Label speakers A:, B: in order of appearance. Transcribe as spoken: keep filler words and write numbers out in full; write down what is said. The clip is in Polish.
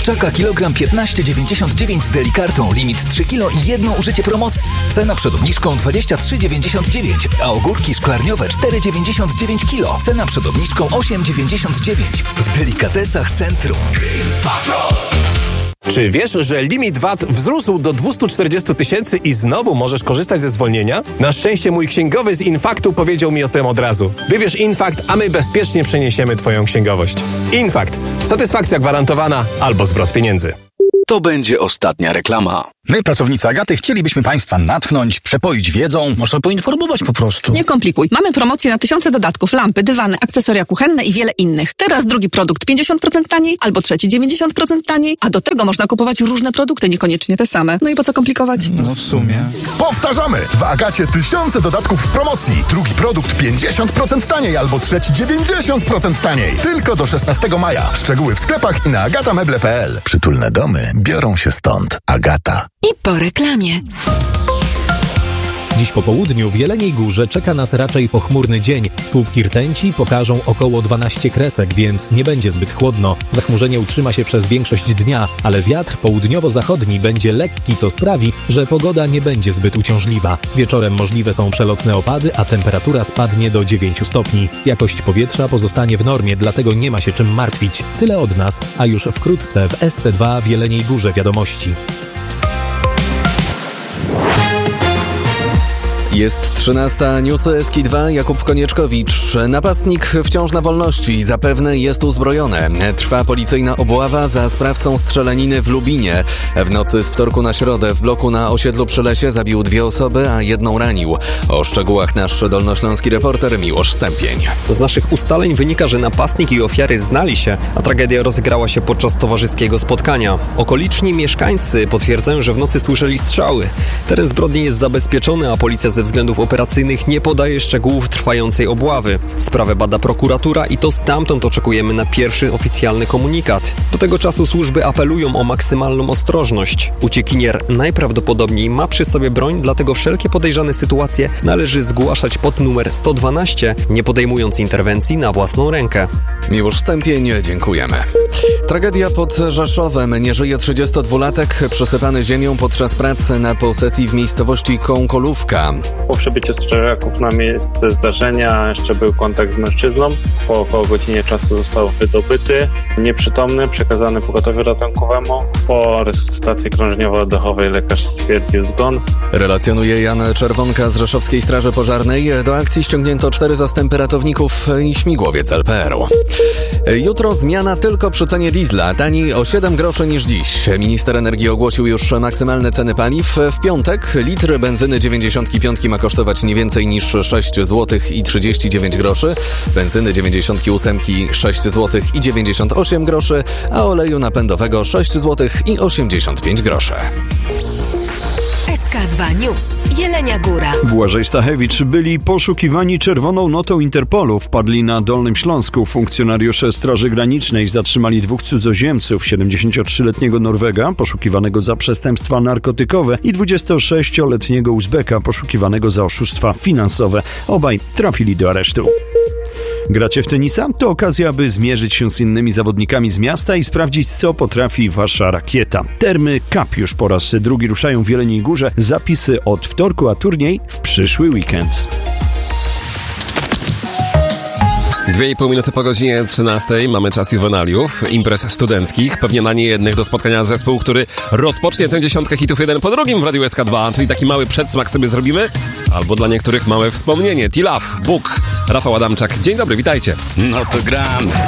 A: kurczaka kilogram piętnaście dziewięćdziesiąt dziewięć z delikartą, limit trzy kilo i jedno użycie promocji. Cena przed obniżką dwadzieścia trzy dziewięćdziesiąt dziewięć, a ogórki szklarniowe cztery dziewięćdziesiąt dziewięć kilo. Cena przed obniżką osiem dziewięćdziesiąt dziewięć. W Delikatesach Centrum.
B: Czy wiesz, że limit V A T wzrósł do dwieście czterdzieści tysięcy i znowu możesz korzystać ze zwolnienia? Na szczęście mój księgowy z Infaktu powiedział mi o tym od razu. Wybierz Infakt, a my bezpiecznie przeniesiemy twoją księgowość. Infakt. Satysfakcja gwarantowana albo zwrot pieniędzy.
C: To będzie ostatnia reklama.
D: My, pracownicy Agaty, chcielibyśmy Państwa natchnąć, przepoić wiedzą.
E: Można poinformować po prostu.
F: Nie komplikuj. Mamy promocję na tysiące dodatków, lampy, dywany, akcesoria kuchenne i wiele innych. Teraz drugi produkt pięćdziesiąt procent taniej, albo trzeci dziewięćdziesiąt procent taniej, a do tego można kupować różne produkty, niekoniecznie te same. No i po co komplikować?
D: No w sumie.
G: Powtarzamy! W Agacie tysiące dodatków w promocji. Drugi produkt pięćdziesiąt procent taniej, albo trzeci dziewięćdziesiąt procent taniej. Tylko do szesnastego maja. Szczegóły w sklepach i na agatameble kropka p l. Przytulne domy biorą się stąd. Agata.
F: I po reklamie.
H: Dziś po południu w Jeleniej Górze czeka nas raczej pochmurny dzień. Słupki rtęci pokażą około dwanaście kresek, więc nie będzie zbyt chłodno. Zachmurzenie utrzyma się przez większość dnia, ale wiatr południowo-zachodni będzie lekki, co sprawi, że pogoda nie będzie zbyt uciążliwa. Wieczorem możliwe są przelotne opady, a temperatura spadnie do dziewięciu stopni. Jakość powietrza pozostanie w normie, dlatego nie ma się czym martwić. Tyle od nas, a już wkrótce w S C dwa w Jeleniej Górze wiadomości.
C: Jest trzynasta, newsy S K dwa, Jakub Konieczkowicz. Napastnik wciąż na wolności i zapewne jest uzbrojony. Trwa policyjna obława za sprawcą strzelaniny w Lubinie. W nocy z wtorku na środę w bloku na osiedlu przy Lesie zabił dwie osoby, a jedną ranił. O szczegółach nasz dolnośląski reporter Miłosz Stępień.
I: Z naszych ustaleń wynika, że napastnik i ofiary znali się, a tragedia rozegrała się podczas towarzyskiego spotkania. Okoliczni mieszkańcy potwierdzają, że w nocy słyszeli strzały. Teren zbrodni jest zabezpieczony, a policja ze względów operacyjnych nie podaje szczegółów trwającej obławy. Sprawę bada prokuratura i to stamtąd oczekujemy na pierwszy oficjalny komunikat. Do tego czasu służby apelują o maksymalną ostrożność. Uciekinier najprawdopodobniej ma przy sobie broń, dlatego wszelkie podejrzane sytuacje należy zgłaszać pod numer sto dwanaście, nie podejmując interwencji na własną rękę.
C: Miłosz Stępień, dziękujemy. Tragedia pod Rzeszowem. Nie żyje trzydziestodwulatek przesypany ziemią podczas pracy na posesji w miejscowości Kąkolówka.
J: Po przybyciu strażaków na miejsce zdarzenia jeszcze był kontakt z mężczyzną. Po około godzinie czasu został wydobyty, nieprzytomny, przekazany pogotowiu ratunkowemu. Po resuscytacji krążniowo-oddechowej lekarz stwierdził zgon.
C: Relacjonuje Jan Czerwonka z Rzeszowskiej Straży Pożarnej. Do akcji ściągnięto cztery zastępy ratowników i śmigłowiec L P R-u. Jutro zmiana tylko przy cenie diesla, taniej o siedem groszy niż dziś. Minister energii ogłosił już maksymalne ceny paliw. W piątek litr benzyny dziewięćdziesiątki piątki ma kosztować nie więcej niż sześć złotych i trzydzieści dziewięć groszy, benzyny dziewięćdziesiątki ósemki sześć złotych i dziewięćdziesiąt osiem groszy, a oleju napędowego sześć złotych i osiemdziesiąt pięć groszy.
F: S K dwa News. Jelenia Góra.
K: Błażej Stachewicz byli poszukiwani czerwoną notą Interpolu. Wpadli na Dolnym Śląsku. Funkcjonariusze Straży Granicznej zatrzymali dwóch cudzoziemców, siedemdziesięciotrzyletniego Norwega poszukiwanego za przestępstwa narkotykowe i dwudziestosześcioletniego Uzbeka poszukiwanego za oszustwa finansowe. Obaj trafili do aresztu. Gracie w tenisa? To okazja, aby zmierzyć się z innymi zawodnikami z miasta i sprawdzić, co potrafi wasza rakieta. Termy Cup już po raz drugi ruszają w Jeleniej Górze. Zapisy od wtorku, a turniej w przyszły weekend.
L: Dwie i pół minuty po godzinie trzynastej mamy czas juwenaliów, imprez studenckich, pewnie na niejednych do spotkania zespół, który rozpocznie tę dziesiątkę hitów jeden po drugim w Radiu S K dwa, czyli taki mały przedsmak sobie zrobimy, albo dla niektórych małe wspomnienie. T-Love, Bóg, Rafał Adamczak. Dzień dobry, witajcie.
D: No to gramy.